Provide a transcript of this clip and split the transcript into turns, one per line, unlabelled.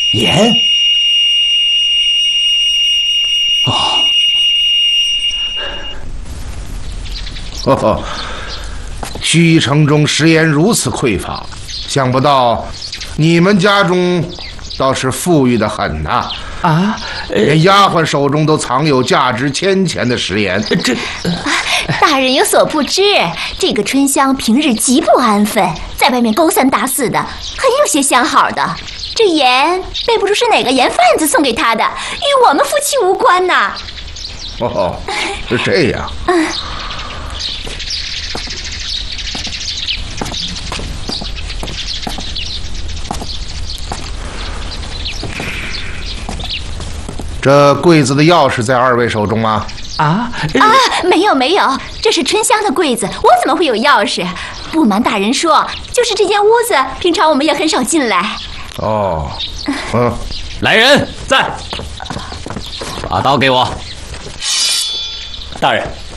盐？
哦，须臾城中食盐如此匮乏，想不到你们家中倒是富裕的很呐！连丫鬟手中都藏有价值千钱的食盐。
大人有所不知，这个春香平日极不安分，在外面勾三搭四的，很有些相好的。这盐背不出是哪个盐贩子送给他的，与我们夫妻无关呐。
哦，是这样。这柜子的钥匙在二位手中吗？
没有，这是春香的柜子，我怎么会有钥匙？不瞒大人说，就是这间屋子，平常我们也很少进来。
哦，
来人，在，把刀给我。大人，